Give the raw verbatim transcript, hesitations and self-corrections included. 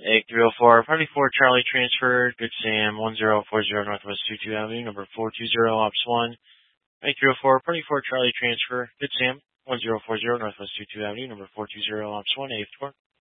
A three oh four, party four, Charlie transfer, Good Sam, one zero four zero Northwest two two Avenue, number four two zero, Ops one. A three oh four, party four, Charlie transfer, Good Sam, one zero four zero Northwest two two Avenue, number four two zero, Ops one, A four.